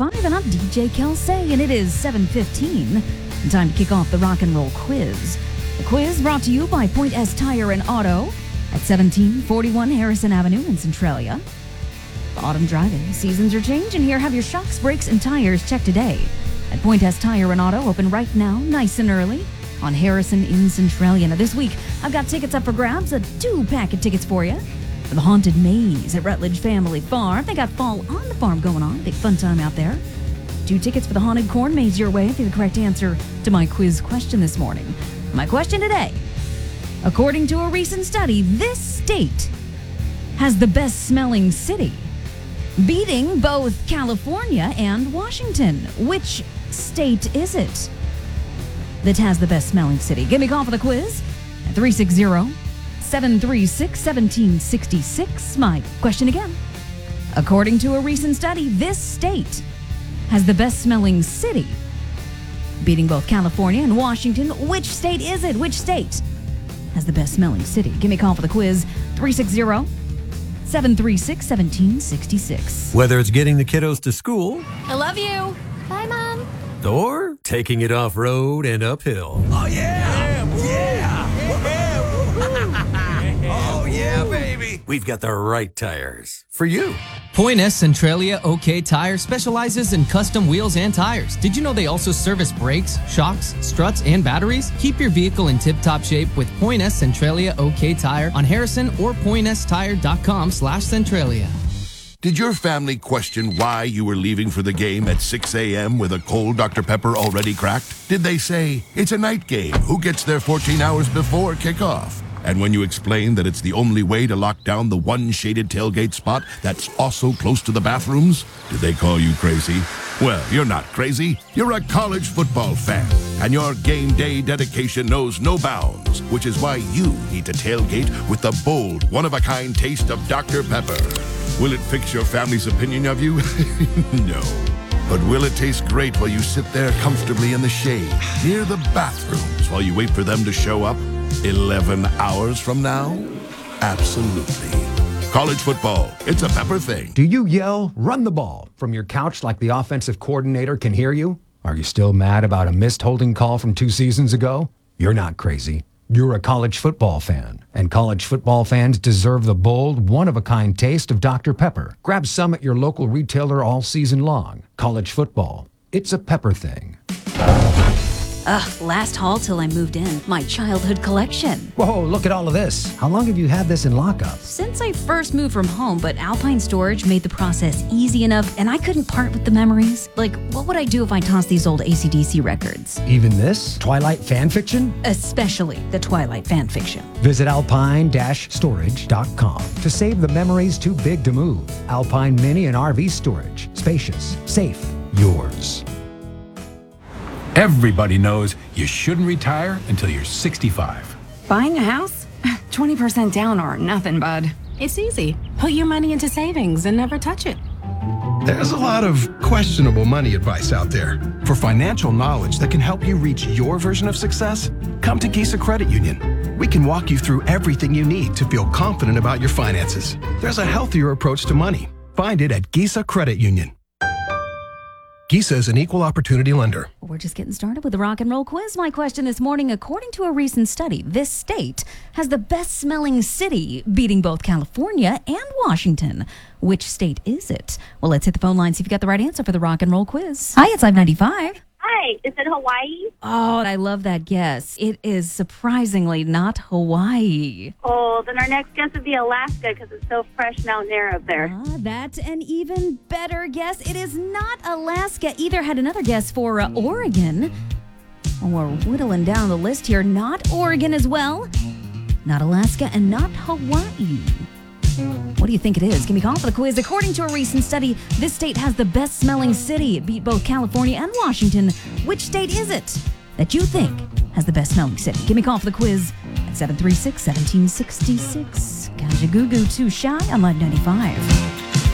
95, and I'm DJ Kelsey, and it is 7:15. Time to kick off the rock and roll quiz. The quiz brought to you by Point S Tire and Auto at 1741 Harrison Avenue in Centralia. The autumn driving seasons are changing here. Have your shocks, brakes, and tires checked today at Point S Tire and Auto, open right now, nice and early, on Harrison in Centralia. Now this week, I've got tickets up for grabs, 2-pack of tickets for you. For the Haunted Maze at Rutledge Family Farm. They got Fall on the Farm going on. Big fun time out there. 2 tickets for the Haunted Corn Maze your way if you're the correct answer to my quiz question this morning. My question today. According to a recent study, this state has the best smelling city, beating both California and Washington. Which state is it that has the best smelling city? Give me a call for the quiz at 360-736-1766. My question again. According to a recent study, this state has the best smelling city, beating both California and Washington. Which state is it? Which state has the best smelling city? Give me a call for the quiz, 360-736-1766. Whether it's getting the kiddos to school, I love you. Bye, Mom. or taking it off-road and uphill. Oh, yeah! Oh, yeah, baby! We've got the right tires for you. Point S Centralia OK Tire specializes in custom wheels and tires. Did you know they also service brakes, shocks, struts, and batteries? Keep your vehicle in tip-top shape with Point S Centralia OK Tire on Harrison or pointstire.com/Centralia. Did your family question why you were leaving for the game at 6 a.m. with a cold Dr. Pepper already cracked? Did they say, it's a night game, who gets there 14 hours before kickoff? And when you explained that it's the only way to lock down the one shaded tailgate spot that's also close to the bathrooms, did they call you crazy? Well, you're not crazy. You're a college football fan, and your game day dedication knows no bounds, which is why you need to tailgate with the bold, one-of-a-kind taste of Dr. Pepper. Will it fix your family's opinion of you? No. But will it taste great while you sit there comfortably in the shade, near the bathrooms, while you wait for them to show up 11 hours from now? Absolutely. College football, it's a Pepper thing. Do you yell, run the ball, from your couch like the offensive coordinator can hear you? Are you still mad about a missed holding call from 2 seasons ago? You're not crazy. You're a college football fan, and college football fans deserve the bold, one-of-a-kind taste of Dr. Pepper. Grab some at your local retailer all season long. College football, it's a Pepper thing. Last haul till I moved in. My childhood collection. Whoa, look at all of this. How long have you had this in lockup? Since I first moved from home, but Alpine Storage made the process easy enough, and I couldn't part with the memories. Like, what would I do if I tossed these old AC/DC records? Even this? Twilight fan fiction? Especially the Twilight fan fiction. Visit alpine-storage.com to save the memories too big to move. Alpine Mini and RV Storage. Spacious, safe, yours. Everybody knows you shouldn't retire until you're 65. Buying a house? 20% down or nothing, bud. It's easy. Put your money into savings and never touch it. There's a lot of questionable money advice out there. For financial knowledge that can help you reach your version of success, come to Gisa Credit Union. We can walk you through everything you need to feel confident about your finances. There's a healthier approach to money. Find it at Gisa Credit Union. Gisa is an equal opportunity lender. We're just getting started with the rock and roll quiz. My question this morning, according to a recent study, this state has the best smelling city, beating both California and Washington. Which state is it? Well, let's hit the phone line, see if you got the right answer for the rock and roll quiz. Hi, it's Live 95. Hi, is it Hawaii? Oh, I love that guess. It is surprisingly not Hawaii. Oh, then our next guess would be Alaska because it's so fresh mountain air up there. That's an even better guess. It is not Alaska. Either had another guess for Oregon. We're whittling down the list here. Not Oregon as well. Not Alaska and not Hawaii. What do you think it is? Give me a call for the quiz. According to a recent study, this state has the best smelling city. It beat both California and Washington. Which state is it that you think has the best smelling city? Give me a call for the quiz at 736-1766. Kaja Gugu, Too Shy on Live 95.